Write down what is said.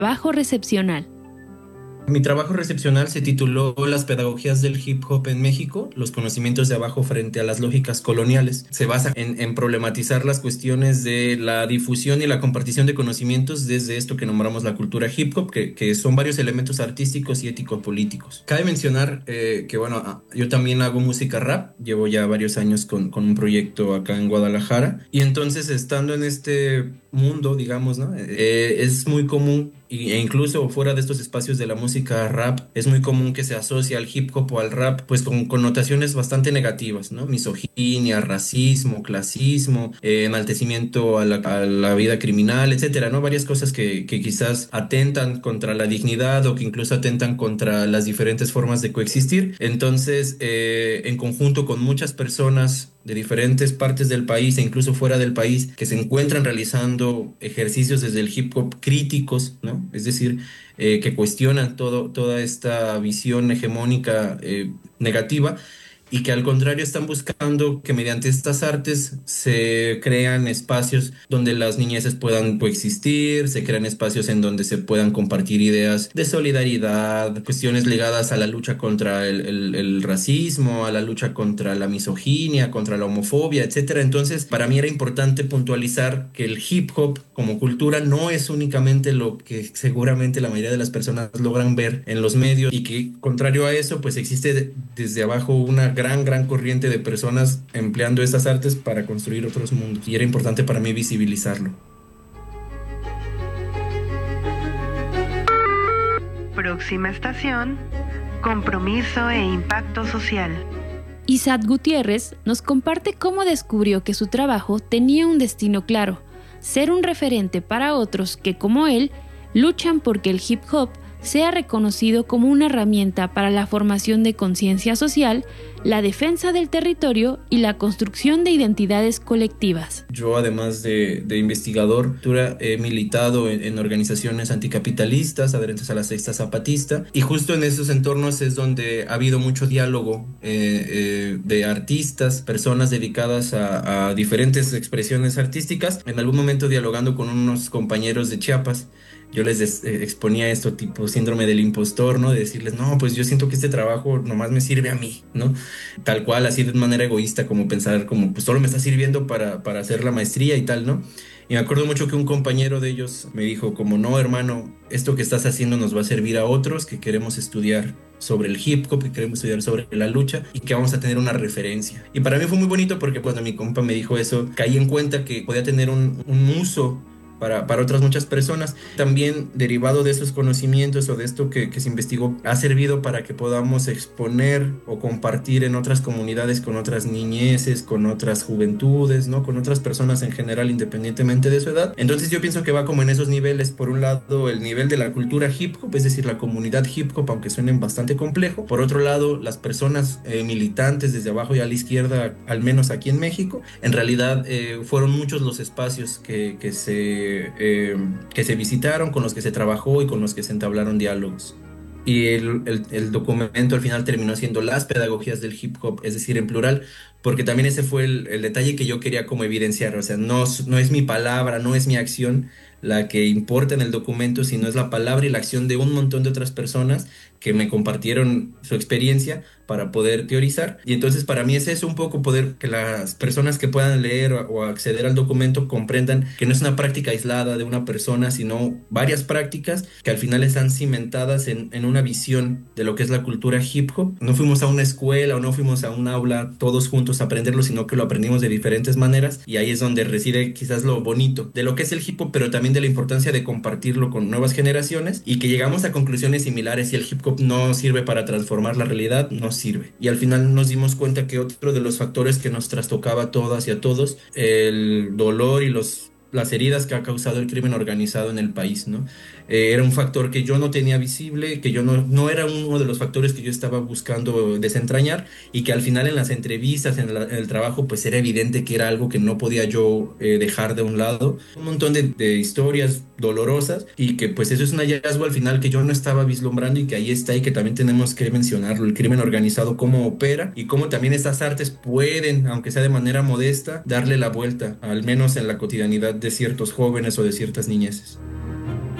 trabajo recepcional. Mi trabajo recepcional se tituló Las pedagogías del hip hop en México, los conocimientos de abajo frente a las lógicas coloniales. Se basa en problematizar las cuestiones de la difusión y la compartición de conocimientos desde esto que nombramos la cultura hip hop, que son varios elementos artísticos y ético-políticos. Cabe mencionar que, bueno, yo también hago música rap, llevo ya varios años con un proyecto acá en Guadalajara, y entonces estando en este mundo, digamos, ¿no? Es muy común e incluso fuera de estos espacios de la música rap, es muy común que se asocie al hip hop o al rap, pues con connotaciones bastante negativas, ¿no? Misoginia, racismo, clasismo, enaltecimiento a la vida criminal, etcétera, ¿no? Varias cosas que quizás atentan contra la dignidad o que incluso atentan contra las diferentes formas de coexistir. Entonces, en conjunto con muchas personas de diferentes partes del país e incluso fuera del país que se encuentran realizando ejercicios desde el hip hop críticos, ¿no? Es decir, que cuestionan toda esta visión hegemónica negativa y que al contrario están buscando que mediante estas artes se crean espacios donde las niñeces puedan coexistir, se crean espacios en donde se puedan compartir ideas de solidaridad, cuestiones ligadas a la lucha contra el racismo, a la lucha contra la misoginia, contra la homofobia, etcétera. Entonces, para mí era importante puntualizar que el hip hop como cultura no es únicamente lo que seguramente la mayoría de las personas logran ver en los medios y que contrario a eso, pues existe desde abajo una gran corriente de personas empleando estas artes para construir otros mundos. Y era importante para mí visibilizarlo. Próxima estación, compromiso e impacto social. Isaac Gutiérrez nos comparte cómo descubrió que su trabajo tenía un destino claro: ser un referente para otros que, como él, luchan porque el hip hop sea reconocido como una herramienta para la formación de conciencia social, la defensa del territorio y la construcción de identidades colectivas. Yo, además de investigador, he militado en organizaciones anticapitalistas adherentes a la Sexta Zapatista, y justo en esos entornos es donde ha habido mucho diálogo de artistas, personas dedicadas a diferentes expresiones artísticas. En algún momento, dialogando con unos compañeros de Chiapas, yo les exponía esto tipo síndrome del impostor, ¿no? De decirles, no, pues yo siento que este trabajo nomás me sirve a mí, ¿no? Tal cual, así de manera egoísta, como pensar, como pues solo me está sirviendo para hacer la maestría y tal, ¿no? Y me acuerdo mucho que un compañero de ellos me dijo como, no, hermano, esto que estás haciendo nos va a servir a otros que queremos estudiar sobre el hip hop, que queremos estudiar sobre la lucha y que vamos a tener una referencia. Y para mí fue muy bonito porque cuando mi compa me dijo eso, caí en cuenta que podía tener un uso para otras muchas personas. También derivado de esos conocimientos o de esto que se investigó, ha servido para que podamos exponer o compartir en otras comunidades, con otras niñeces, con otras juventudes, ¿no? Con otras personas en general, independientemente de su edad. Entonces yo pienso que va como en esos niveles. Por un lado, el nivel de la cultura hip hop, es decir, la comunidad hip hop, aunque suene bastante complejo. Por otro lado, las personas militantes desde abajo y a la izquierda, al menos aquí en México. En realidad fueron muchos los espacios que se visitaron, con los que se trabajó y con los que se entablaron diálogos. Y el documento al final terminó siendo Las pedagogías del hip hop, es decir, en plural, porque también ese fue el detalle que yo quería como evidenciar. O sea, no es mi palabra, no es mi acción la que importa en el documento, sino es la palabra y la acción de un montón de otras personas que me compartieron su experiencia para poder teorizar. Y entonces para mí es eso un poco, poder que las personas que puedan leer o acceder al documento comprendan que no es una práctica aislada de una persona, sino varias prácticas que al final están cimentadas en una visión de lo que es la cultura hip hop. No fuimos a una escuela o no fuimos a un aula todos juntos a aprenderlo, sino que lo aprendimos de diferentes maneras, y ahí es donde reside quizás lo bonito de lo que es el hip hop, pero también de la importancia de compartirlo con nuevas generaciones, y que llegamos a conclusiones similares. Y el hip hop no sirve para transformar la realidad, no sirve. Y al final nos dimos cuenta que otro de los factores que nos trastocaba a todas y a todos, el dolor y las heridas que ha causado el crimen organizado en el país, ¿no? Era un factor que yo no tenía visible, que yo no era uno de los factores que yo estaba buscando desentrañar, y que al final en las entrevistas, en el trabajo, pues era evidente que era algo que no podía yo dejar de un lado. Un montón de historias dolorosas, y que pues eso es un hallazgo al final que yo no estaba vislumbrando, y que ahí está, y que también tenemos que mencionarlo, el crimen organizado, cómo opera y cómo también estas artes pueden, aunque sea de manera modesta, darle la vuelta, al menos en la cotidianidad de ciertos jóvenes o de ciertas niñeces.